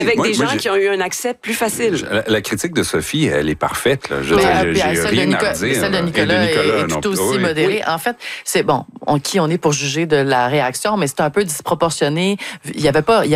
avec des gens qui ont eu un accès plus facile. La critique de Sophie, elle est parfaite. Là. J'ai rien à dire. Celle de Nicolas est tout aussi modérée. En fait, c'est bon, on est pour juger de la réaction, mais c'est un peu disproportionné. Il y avait pas